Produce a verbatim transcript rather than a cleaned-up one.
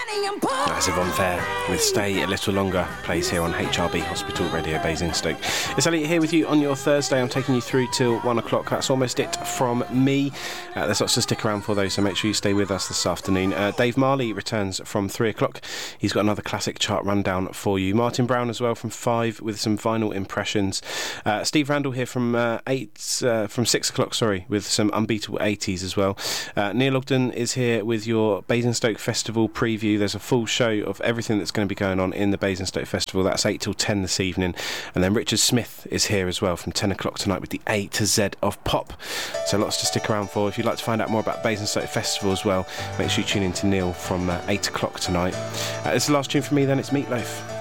That's Yvonne Fair with Stay a Little Longer, plays here on H R B Hospital Radio Basingstoke. It's Elliot here with you on your Thursday. I'm taking you through till one o'clock. That's almost it from me. Uh, there's lots to stick around for though, so make sure you stay with us this afternoon. Uh, Dave Marley returns from three o'clock. He's got another classic chart rundown for you. Martin Brown as well from five with some vinyl impressions. Uh, Steve Randall here from uh, eight, uh, from six o'clock, sorry, with some unbeatable eighties as well. Uh, Neil Ogden is here with your Basingstoke Festival preview. There's a full show of everything that's going to be going on in the Basingstoke Festival. That's eight till ten this evening. And then Richard Smith is here as well from ten o'clock tonight with the A to Z of pop. So lots to stick around for. If you'd like to find out more about Basingstoke Festival as well, make sure you tune in to Neil from uh, eight o'clock tonight. Uh, this is the last tune for me then. It's Meatloaf.